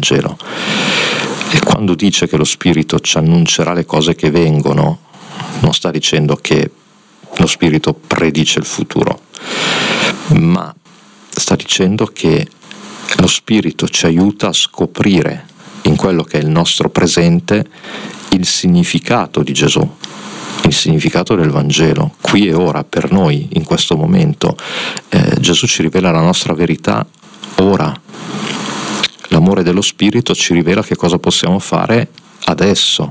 Vangelo. E quando dice che lo Spirito ci annuncerà le cose che vengono, non sta dicendo che lo Spirito predice il futuro, ma sta dicendo che lo Spirito ci aiuta a scoprire in quello che è il nostro presente il significato di Gesù, il significato del Vangelo, qui e ora, per noi, in questo momento. Gesù ci rivela la nostra verità ora. L'amore dello Spirito ci rivela che cosa possiamo fare adesso.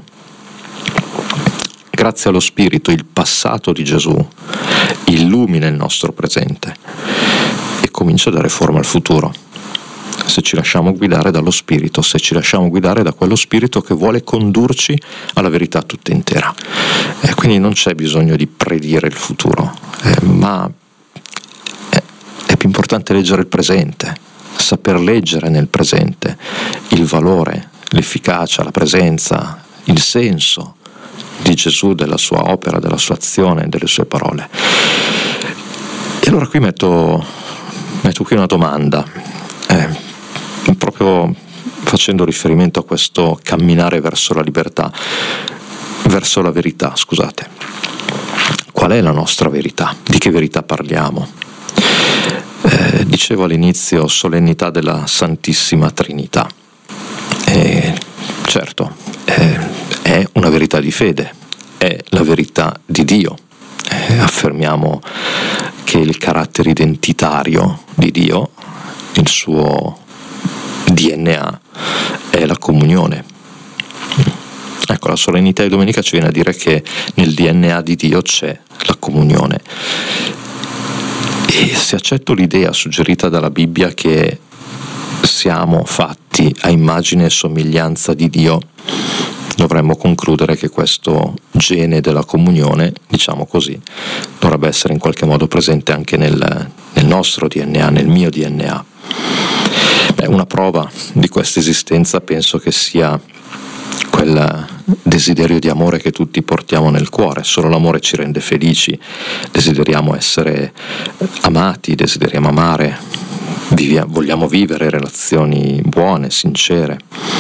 Grazie allo Spirito il passato di Gesù illumina il nostro presente e comincia a dare forma al futuro. Se ci lasciamo guidare dallo Spirito, se ci lasciamo guidare da quello Spirito che vuole condurci alla verità tutta intera. Quindi non c'è bisogno di predire il futuro, ma è più importante leggere il presente, saper leggere nel presente il valore, l'efficacia, la presenza, il senso di Gesù, della sua opera, della sua azione, delle sue parole. E allora qui metto qui una domanda, proprio facendo riferimento a questo camminare verso la libertà, verso la verità, scusate. Qual è la nostra verità? Di che verità parliamo? Dicevo all'inizio, solennità della Santissima Trinità. Certo, è una verità di fede, è la verità di Dio. Affermiamo che il carattere identitario di Dio, il suo DNA, è la comunione. Ecco, la solennità di domenica ci viene a dire che nel DNA di Dio c'è la comunione. E se accetto l'idea suggerita dalla Bibbia che siamo fatti a immagine e somiglianza di Dio, dovremmo concludere che questo gene della comunione, diciamo così, dovrebbe essere in qualche modo presente anche nel nostro DNA, nel mio DNA. Una prova di questa esistenza penso che sia quel desiderio di amore che tutti portiamo nel cuore. Solo l'amore ci rende felici, desideriamo essere amati, desideriamo amare, vogliamo vivere relazioni buone, sincere.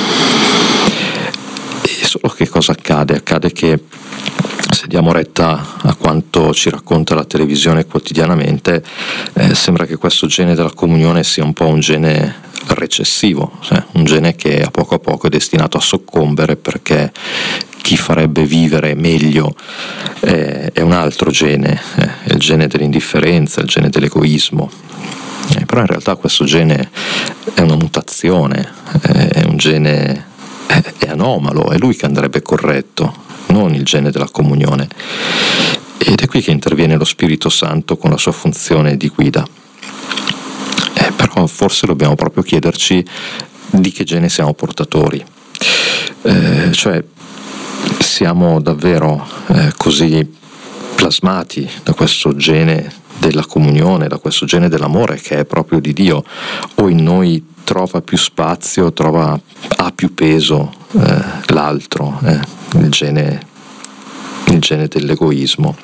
E solo che cosa accade? Accade che se diamo retta a quanto ci racconta la televisione quotidianamente, sembra che questo gene della comunione sia un po' un gene recessivo, un gene che a poco è destinato a soccombere, perché chi farebbe vivere meglio è un altro gene, è il gene dell'indifferenza, il gene dell'egoismo. Però in realtà questo gene è una mutazione, è un gene è anomalo, è lui che andrebbe corretto, non il gene della comunione. Ed è qui che interviene lo Spirito Santo con la sua funzione di guida. Però forse dobbiamo proprio chiederci di che gene siamo portatori, cioè siamo davvero così plasmati da questo gene della comunione, da questo gene dell'amore che è proprio di Dio, o in noi trova più spazio, ha più peso l'altro, il gene dell'egoismo.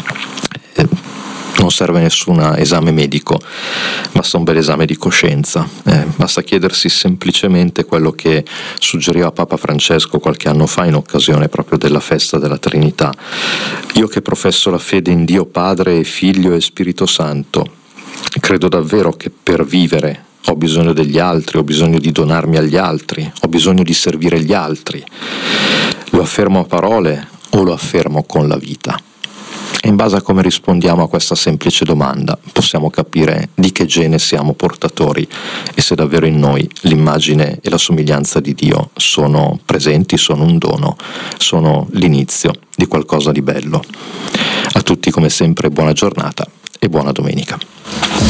Non serve nessun esame medico, basta un bel esame di coscienza, basta chiedersi semplicemente quello che suggeriva Papa Francesco qualche anno fa in occasione proprio della festa della Trinità. Io che professo la fede in Dio Padre e Figlio e Spirito Santo, credo davvero che per vivere ho bisogno degli altri, ho bisogno di donarmi agli altri, ho bisogno di servire gli altri. Lo affermo a parole o lo affermo con la vita? E in base a come rispondiamo a questa semplice domanda possiamo capire di che gene siamo portatori e se davvero in noi l'immagine e la somiglianza di Dio sono presenti, sono un dono, sono l'inizio di qualcosa di bello. A tutti come sempre buona giornata e buona domenica.